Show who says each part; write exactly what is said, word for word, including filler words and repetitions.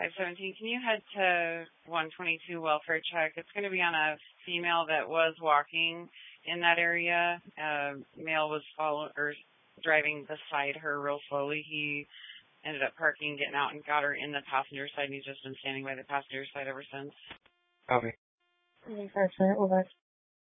Speaker 1: five seventeen, can you head to one twenty-two welfare check? It's going to be on a female that was walking in that area. A male was follow or driving beside her real slowly. He ended up parking, getting out, and got her in the passenger side, and he's just been standing by the passenger side ever since.
Speaker 2: Copy.
Speaker 3: Okay, five, over.